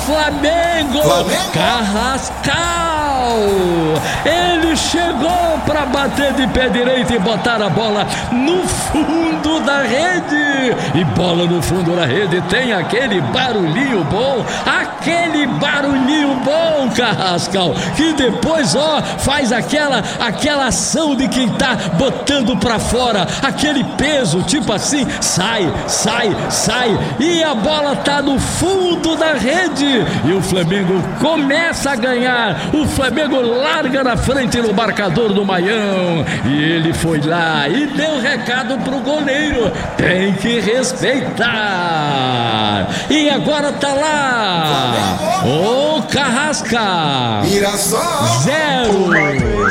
Flamengo. Carrascal, ele chegou para bater de pé direito e botar a bola no fundo da rede. E bola no fundo da rede tem aquele barulhinho bom, Carrascal, que depois faz aquela ação de quem tá botando pra fora, aquele peso, tipo assim, sai, e a bola tá no fundo da rede, e o Flamengo começa a ganhar. O Flamengo larga na frente no marcador do Maião, e ele foi lá e deu recado pro goleiro: tem que respeitar. E agora tá lá o Carrascal, 0.